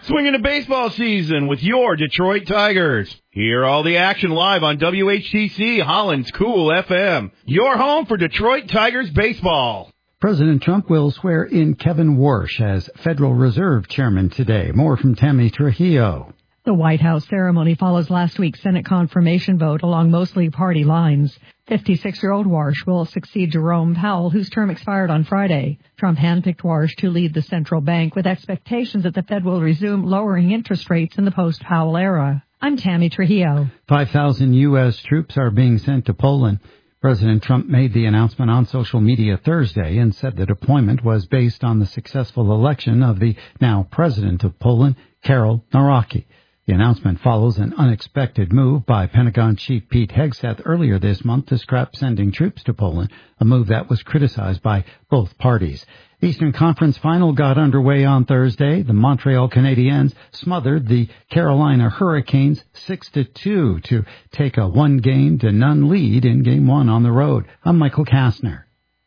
Swinging the baseball season with your Detroit Tigers. Hear all the action live on WHTC Holland's Cool FM. Your home for Detroit Tigers baseball. President Trump will swear in Kevin Warsh as Federal Reserve Chairman today. More from Tammy Trujillo. The White House ceremony follows last week's Senate confirmation vote along mostly party lines. 56-year-old Warsh will succeed Jerome Powell, whose term expired on Friday. Trump handpicked Warsh to lead the central bank with expectations that the Fed will resume lowering interest rates in the post-Powell era. I'm Tammy Trujillo. 5,000 U.S. troops are being sent to Poland. President Trump made the announcement on social media Thursday and said the deployment was based on the successful election of the now president of Poland, Karol Nawrocki. The announcement follows an unexpected move by Pentagon Chief Pete Hegseth earlier this month to scrap sending troops to Poland, a move that was criticized by both parties. The Eastern Conference Final got underway on Thursday. The Montreal Canadiens smothered the Carolina Hurricanes 6-2 to take a 1-game-to-none lead in Game 1 on the road. I'm Michael Kastner.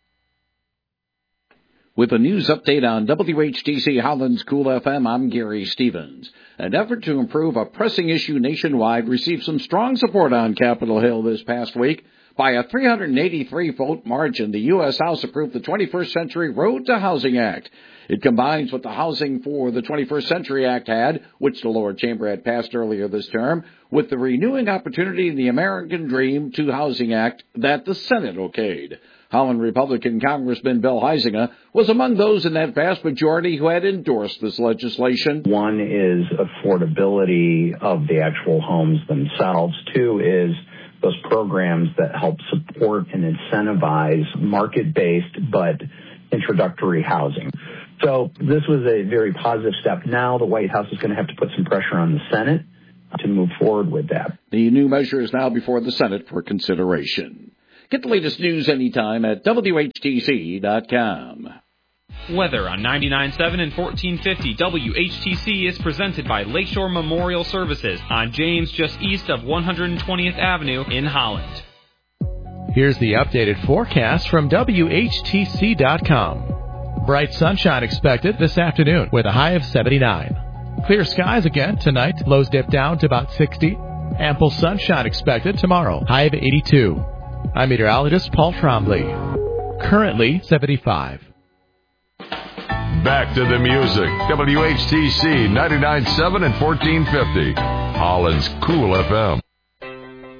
With a news update on WHTC Holland's Cool FM, I'm Gary Stevens. An effort to improve a pressing issue nationwide received some strong support on Capitol Hill this past week. By a 383-vote margin, the U.S. House approved the 21st Century Road to Housing Act. It combines what the Housing for the 21st Century Act had, which the lower chamber had passed earlier this term, with the Renewing Opportunity in the American Dream to Housing Act that the Senate okayed. Holland Republican Congressman Bill Huizenga was among those in that vast majority who had endorsed this legislation. One is affordability of the actual homes themselves. Two is those programs that help support and incentivize market-based but introductory housing. So this was a very positive step. Now the White House is going to have to put some pressure on the Senate to move forward with that. The new measure is now before the Senate for consideration. Get the latest news anytime at WHTC.com. Weather on 99.7 and 1450 WHTC is presented by Lakeshore Memorial Services on James, just east of 120th Avenue in Holland. Here's the updated forecast from WHTC.com. Bright sunshine expected this afternoon with a high of 79. Clear skies again tonight, lows dip down to about 60. Ample sunshine expected tomorrow, high of 82. I'm meteorologist Paul Trombley. Currently 75. Back to the music. WHTC 99.7 and 1450. Holland's Cool FM.